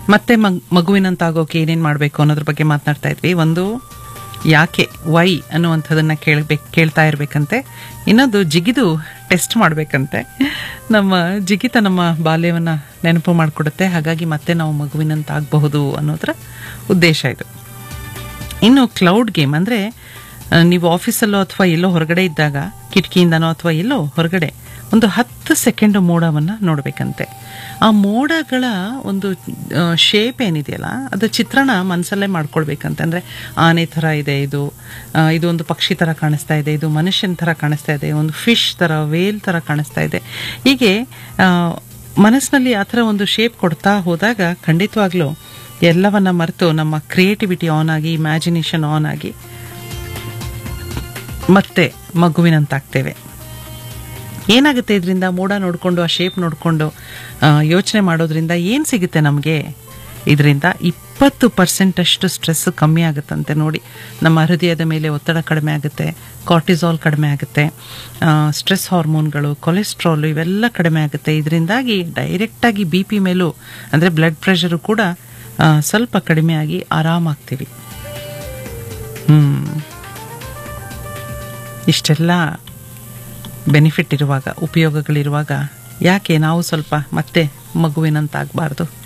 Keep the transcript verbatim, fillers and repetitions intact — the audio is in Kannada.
ಮತ್ತೆ ಮಗ್ ಮಗುವಿನಂತಾಗೋಕೆ ಏನೇನು ಮಾಡಬೇಕು ಅನ್ನೋದ್ರ ಬಗ್ಗೆ ಮಾತನಾಡ್ತಾ ಇದ್ವಿ. ಒಂದು ಯಾಕೆ ವೈ ಅನ್ನುವಂಥದ್ದನ್ನು ಕೇಳಬೇಕು ಕೇಳ್ತಾ ಇರಬೇಕಂತೆ. ಇನ್ನೊಂದು ಜಿಗಿದು ಟೆಸ್ಟ್ ಮಾಡಬೇಕಂತೆ. ನಮ್ಮ ಜಿಗಿತ ನಮ್ಮ ಬಾಲ್ಯವನ್ನು ನೆನಪು ಮಾಡಿಕೊಡುತ್ತೆ, ಹಾಗಾಗಿ ಮತ್ತೆ ನಾವು ಮಗುವಿನಂತಾಗಬಹುದು ಅನ್ನೋದ್ರ ಉದ್ದೇಶ ಇದು. ಇನ್ನು ಕ್ಲೌಡ್ ಗೇಮ್ ಅಂದರೆ ನೀವು ಆಫೀಸಲ್ಲೋ ಅಥವಾ ಎಲ್ಲೋ ಹೊರಗಡೆ ಇದ್ದಾಗ ಕಿಟಕಿಯಿಂದನೋ ಅಥವಾ ಎಲ್ಲೋ ಹೊರಗಡೆ ಒಂದು ಹತ್ತು ಸೆಕೆಂಡ್ ಮೋಡವನ್ನು ನೋಡಬೇಕಂತೆ. ಆ ಮೋಡಗಳ ಒಂದು ಶೇಪ್ ಏನಿದೆಯಲ್ಲ ಅದು ಚಿತ್ರಣ ಮನಸ್ಸಲ್ಲೇ ಮಾಡ್ಕೊಳ್ಬೇಕಂತೆ. ಅಂದರೆ ಆನೆ ಥರ ಇದೆ ಇದು, ಇದು ಒಂದು ಪಕ್ಷಿ ಥರ ಕಾಣಿಸ್ತಾ ಇದೆ, ಇದು ಮನುಷ್ಯನ ಥರ ಕಾಣಿಸ್ತಾ ಇದೆ, ಒಂದು ಫಿಶ್ ಥರ, ವೇಲ್ ಥರ ಕಾಣಿಸ್ತಾ ಇದೆ. ಹೀಗೆ ಮನಸ್ಸಿನಲ್ಲಿ ಆ ಥರ ಒಂದು ಶೇಪ್ ಕೊಡ್ತಾ ಹೋದಾಗ ಖಂಡಿತವಾಗ್ಲೂ ಎಲ್ಲವನ್ನ ಮರೆತು ನಮ್ಮ ಕ್ರಿಯೇಟಿವಿಟಿ ಆನ್ ಆಗಿ, ಇಮ್ಯಾಜಿನೇಷನ್ ಆನ್ ಆಗಿ ಮತ್ತೆ ಮಗುವಿನಂತಾಗ್ತೇವೆ. ಏನಾಗುತ್ತೆ ಇದರಿಂದ? ಮೋಡ ನೋಡಿಕೊಂಡು ಆ ಶೇಪ್ ನೋಡಿಕೊಂಡು ಯೋಚನೆ ಮಾಡೋದ್ರಿಂದ ಏನು ಸಿಗುತ್ತೆ ನಮಗೆ? ಇದರಿಂದ ಇಪ್ಪತ್ತು ಪರ್ಸೆಂಟ್ ಅಷ್ಟು ಸ್ಟ್ರೆಸ್ ಕಮ್ಮಿ ಆಗುತ್ತಂತೆ. ನೋಡಿ, ನಮ್ಮ ಹೃದಯದ ಮೇಲೆ ಒತ್ತಡ ಕಡಿಮೆ ಆಗುತ್ತೆ, ಕಾರ್ಟಿಸಾಲ್ ಕಡಿಮೆ ಆಗುತ್ತೆ, ಸ್ಟ್ರೆಸ್ ಹಾರ್ಮೋನ್ಗಳು, ಕೊಲೆಸ್ಟ್ರಾಲ್ ಇವೆಲ್ಲ ಕಡಿಮೆ ಆಗುತ್ತೆ. ಇದರಿಂದಾಗಿ ಡೈರೆಕ್ಟಾಗಿ ಬಿ ಪಿ ಮೇಲೂ ಅಂದರೆ ಬ್ಲಡ್ ಪ್ರೆಷರು ಕೂಡ ಸ್ವಲ್ಪ ಕಡಿಮೆ ಆಗಿ ಆರಾಮಾಗ್ತೀವಿ. ಹ್ಮ್ ಇಷ್ಟೆಲ್ಲ ಬೆನಿಫಿಟ್ ಇರುವಾಗ, ಉಪಯೋಗಗಳಿರುವಾಗ ಯಾಕೆ ನಾವು ಸ್ವಲ್ಪ ಮತ್ತೆ ಮಗುವಿನಂತಾಗಬಾರ್ದು?